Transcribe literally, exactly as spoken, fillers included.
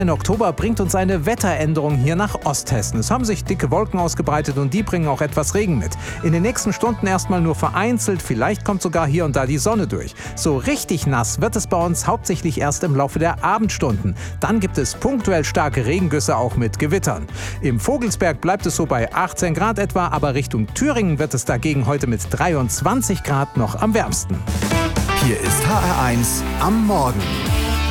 Im Oktober bringt uns eine Wetteränderung hier nach Osthessen. Es haben sich dicke Wolken ausgebreitet und die bringen auch etwas Regen mit. In den nächsten Stunden erstmal nur vereinzelt, vielleicht kommt sogar hier und da die Sonne durch. So richtig nass wird es bei uns hauptsächlich erst im Laufe der Abendstunden. Dann gibt es punktuell starke Regengüsse auch mit Gewittern. Im Vogelsberg bleibt es so bei achtzehn Grad etwa, aber Richtung Thüringen wird es dagegen heute mit dreiundzwanzig Grad noch am wärmsten. Hier ist H R eins am Morgen.